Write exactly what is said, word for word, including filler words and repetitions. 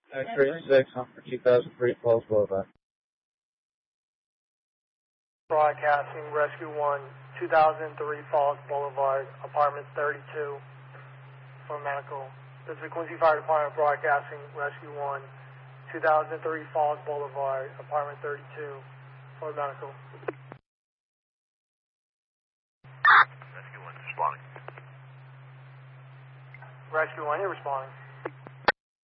X-ray six for two thousand three Falls Boulevard. Broadcasting, Rescue one, two thousand three Falls Boulevard, apartment thirty-two, for medical. This is the Quincy Fire Department broadcasting, Rescue one, two thousand three Falls Boulevard, apartment thirty-two, for medical. Rescue one responding. Rescue one, you're responding.